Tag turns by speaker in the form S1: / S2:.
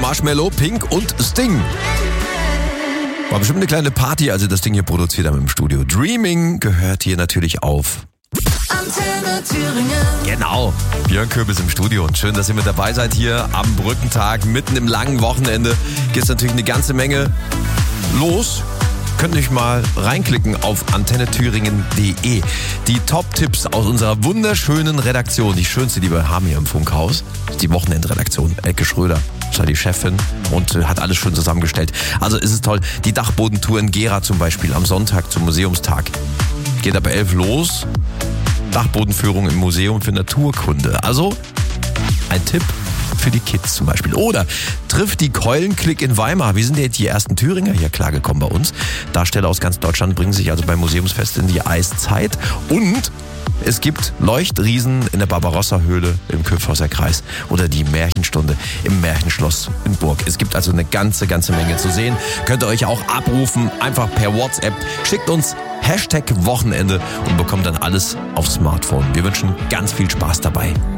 S1: Marshmello, Pink und Sting. War bestimmt eine kleine Party, als sie das Ding hier produziert haben im Studio. Dreaming gehört hier natürlich auf.
S2: Antenne Thüringen.
S1: Genau, Björn Köbis im Studio und schön, dass ihr mit dabei seid hier am Brückentag, mitten im langen Wochenende. Gibt es natürlich eine ganze Menge los. Könnt euch mal reinklicken auf antennethüringen.de. Die Top-Tipps aus unserer wunderschönen Redaktion, die schönste, die wir haben hier im Funkhaus, ist die Wochenendredaktion. Elke Schröder ist da die Chefin und hat alles schön zusammengestellt. Also ist es toll. Die Dachbodentour in Gera zum Beispiel am Sonntag zum Museumstag. Geht ab 11 los. Dachbodenführung im Museum für Naturkunde. Also ein Tipp für die Kids zum Beispiel. Oder trifft die Keulenklick in Weimar. Wir sind ja jetzt die ersten Thüringer hier klargekommen bei uns. Darsteller aus ganz Deutschland bringen sich also beim Museumsfest in die Eiszeit. Und es gibt Leuchtriesen in der Barbarossa-Höhle im Köpfhauser Kreis oder die Märchenstunde im Märchenschloss in Burg. Es gibt also eine ganze Menge zu sehen. Könnt ihr euch auch abrufen, einfach per WhatsApp. Schickt uns #Wochenende und bekommt dann alles aufs Smartphone. Wir wünschen ganz viel Spaß dabei.